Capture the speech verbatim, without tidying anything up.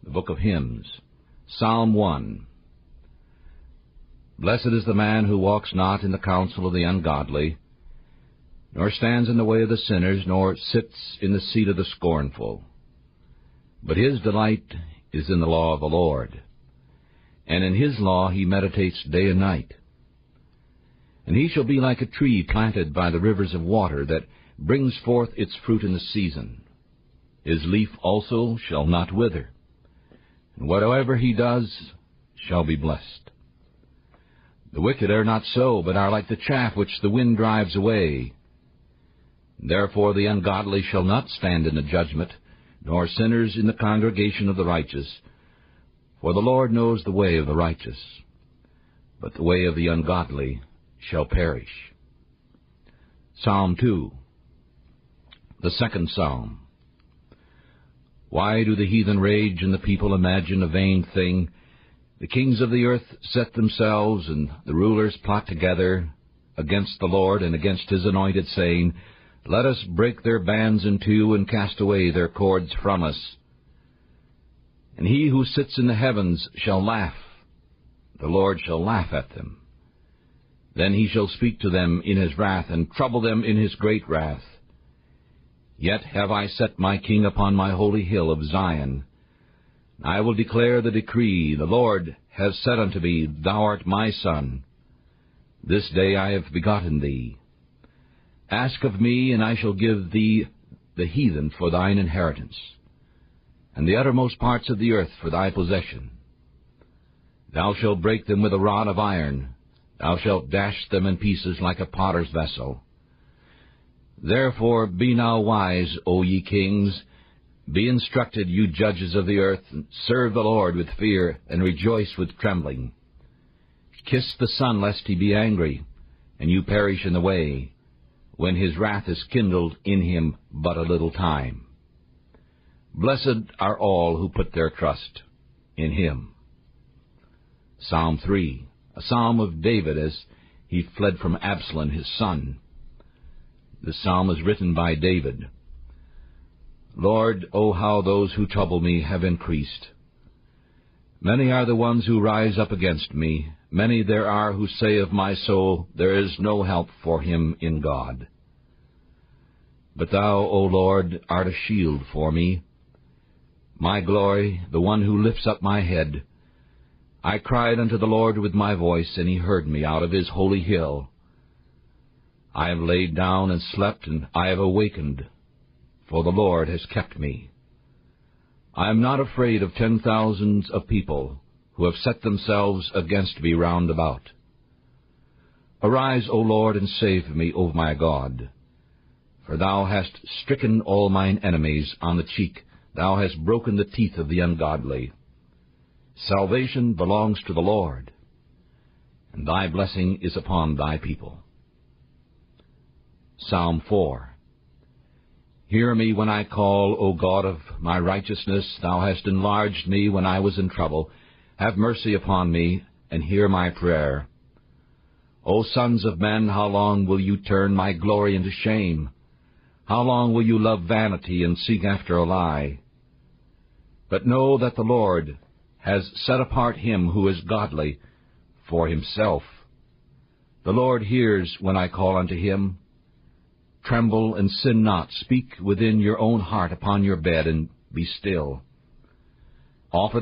The Book of Hymns, Psalm one. Blessed is the man who walks not in the counsel of the ungodly, nor stands in the way of the sinners, nor sits in the seat of the scornful. But his delight is in the law of the Lord, and in his law he meditates day and night. And he shall be like a tree planted by the rivers of water, that brings forth its fruit in the season. His leaf also shall not wither, and whatsoever he does shall be blessed. The wicked are not so, but are like the chaff which the wind drives away. Therefore the ungodly shall not stand in the judgment, nor sinners in the congregation of the righteous. For the Lord knows the way of the righteous, but the way of the ungodly shall perish. Psalm two, the second psalm. Why do the heathen rage, and the people imagine a vain thing? The kings of the earth set themselves, and the rulers plot together against the Lord and against his anointed, saying, Let us break their bands in two, and cast away their cords from us. And he who sits in the heavens shall laugh. The Lord shall laugh at them. Then he shall speak to them in his wrath, and trouble them in his great wrath. Yet have I set my king upon my holy hill of Zion. I will declare the decree. The Lord has said unto me, Thou art my son. This day I have begotten thee. Ask of me, and I shall give thee the heathen for thine inheritance, and the uttermost parts of the earth for thy possession. Thou shalt break them with a rod of iron. Thou shalt dash them in pieces like a potter's vessel. Therefore be now wise, O ye kings. Be instructed, you judges of the earth, and serve the Lord with fear, and rejoice with trembling. Kiss the Son, lest he be angry, and you perish in the way, when his wrath is kindled in him but a little time. Blessed are all who put their trust in him. Psalm three, a psalm of David as he fled from Absalom his son. This psalm is written by David. Lord, O how those who trouble me have increased. Many are the ones who rise up against me. Many there are who say of my soul, There is no help for him in God. But thou, O Lord, art a shield for me, my glory, the one who lifts up my head. I cried unto the Lord with my voice, and he heard me out of his holy hill. I have laid down and slept, and I have awakened, for the Lord has kept me. I am not afraid of ten thousands of people who have set themselves against me round about. Arise, O Lord, and save me, O my God. For thou hast stricken all mine enemies on the cheek. Thou hast broken the teeth of the ungodly. Salvation belongs to the Lord, and thy blessing is upon thy people. Psalm four. Hear me when I call, O God of my righteousness. Thou hast enlarged me when I was in trouble. Have mercy upon me, and hear my prayer. O sons of men, how long will you turn my glory into shame? How long will you love vanity and seek after a lie? But know that the Lord has set apart him who is godly for himself. The Lord hears when I call unto him. Tremble and sin not. Speak within your own heart upon your bed, and be still. Offer